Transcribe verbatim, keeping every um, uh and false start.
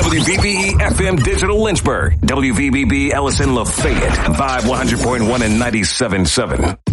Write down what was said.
W V B E F M Digital Lynchburg. W V B B Ellison Lafayette. Vibe one hundred point one and ninety-seven point seven.